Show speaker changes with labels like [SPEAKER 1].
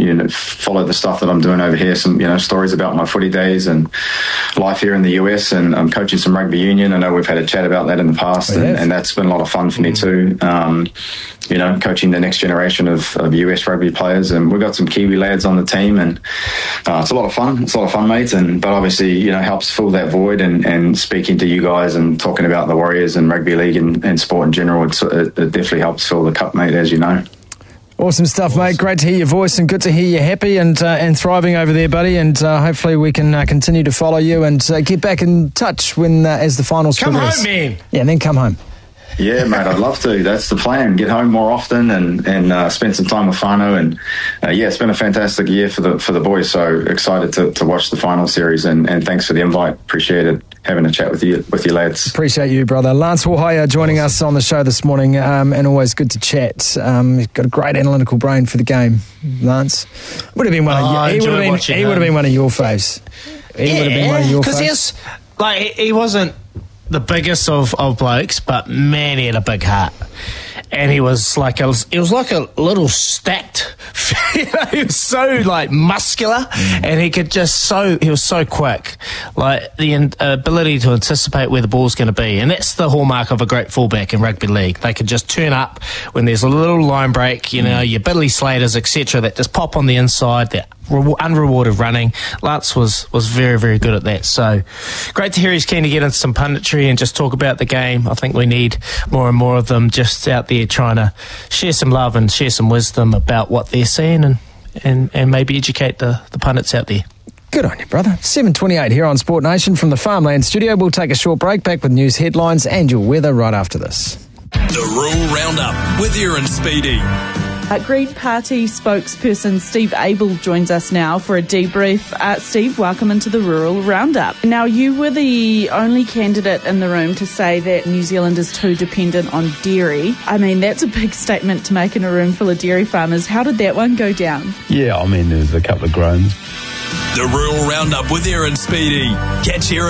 [SPEAKER 1] follow the stuff that I'm doing over here. Some stories about my footy days and life here in the US, and I'm coaching some rugby union. I know we've had a chat about that in the past, and that's been a lot of fun for me too. Coaching the next generation of US rugby players, and we've got some Kiwi lads on the team, and it's a lot of fun. It's a lot of fun, mate. But obviously, helps fill that void, and speaking to you guys and talking about the Warriors and rugby league and sport in general, it definitely helps fill the cup, mate, as you know.
[SPEAKER 2] Awesome stuff, mate. Great to hear your voice, and good to hear you're happy and thriving over there, buddy. And hopefully we can continue to follow you and get back in touch when as the finals progress.
[SPEAKER 3] Come home, man.
[SPEAKER 2] Yeah, and then come home.
[SPEAKER 1] Yeah, mate, I'd love to. That's the plan. Get home more often and spend some time with Whānau. And it's been a fantastic year for the boys. So excited to watch the final series. And thanks for the invite. Appreciate it. Having a chat with you lads.
[SPEAKER 2] Appreciate you, brother. Lance Wahaya joining us on the show this morning, and always good to chat. He's got a great analytical brain for the game, Lance. Would have been one of you. He would have been one of your faves. He would have been one of your faves.
[SPEAKER 3] Because he wasn't the biggest of blokes, but man, he had a big heart. And he was like a little stacked. He was so muscular, and he was so quick. Like the ability to anticipate where the ball's going to be, and that's the hallmark of a great fullback in rugby league. They can just turn up when there's a little line break. Your Billy Slaters, etc., that just pop on the inside. That unrewarded running. Lance was very, very good at that. So great to hear he's keen to get into some punditry and just talk about the game. I think we need more and more of them just out there trying to share some love and share some wisdom about what they're seeing and maybe educate the pundits out there.
[SPEAKER 2] Good on you, brother. 7:28 here on Sport Nation from the Farmland studio. We'll take a short break, back with news headlines and your weather right after this.
[SPEAKER 4] The Rural Roundup with Aaron Speedy.
[SPEAKER 5] Green Party spokesperson Steve Abel joins us now for a debrief. Steve, welcome into the Rural Roundup. Now, you were the only candidate in the room to say that New Zealand is too dependent on dairy. I mean, that's a big statement to make in a room full of dairy farmers. How did that one go down?
[SPEAKER 6] Yeah, I mean, there's a couple of groans.
[SPEAKER 4] The Rural Roundup with Aaron Speedy. Catch Aaron